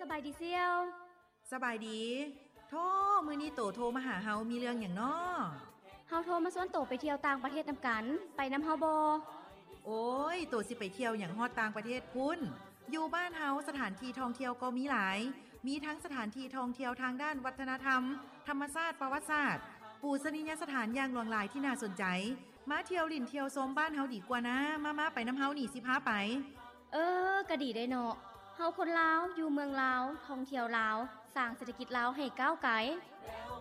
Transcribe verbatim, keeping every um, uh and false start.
บายดีเซียวสบายดีโทรมื้อนี้โตโทรมาหาเฮามีเรื่องหยังน้อเฮาโทรมาชวนโตไปเที่ยวต่างประเทศนำกันไปนำเฮาบ่โอ้ยโตสิไปเที่ยวหยังฮอดต่างประเทศพุ่นอยู่บ้านเฮาสถานที่ท่องเที่ยวก็มีหลายมีทั้งสถานที่ท่องเที่ยวทางด้านวัฒนธรรมธรรมชาติประวัติศาสตร์ปูชนียสถานอย่างหลวงหลายที่น่าสนใจมาเที่ยวลิ่นเที่ยวชมบ้านเฮาดีกว่านะมาๆไปนำเฮานี่สิพาไปเออก็ดีได้เนาะเฮาคนลาวอยู่เมืองลาวท่องเที่ยวลาวสร้างเศรษฐกิจลาวให้ก้าวไกล